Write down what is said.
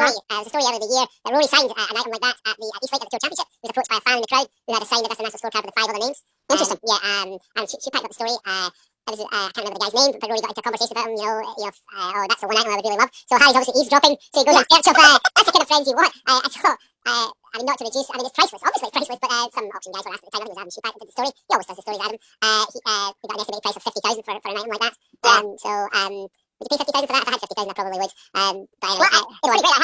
There's a story earlier in the year that Rory signed an item like that at Eastlake at the Tour Championship. He was approached by a fan in the crowd who had a sign that that's the national scorecard with the 5 other names. Interesting. And she picked up the story. I can't remember the guy's name, but Rory got into a conversation about him, oh, that's the one item I would really love. So Harry's obviously eavesdropping, so he goes in search of, that's the kind of friends you want. I mean, not to reduce, I mean, it's priceless, obviously it's priceless, but some auction guys were asked at the time, I think it was Adam Sheepback that did the story, he always does the stories, Adam. We got an estimated price of 50,000 for an item like that. Would you pay 50,000 for that? If I had 50,000, I probably would. But anyway, well, it's really great.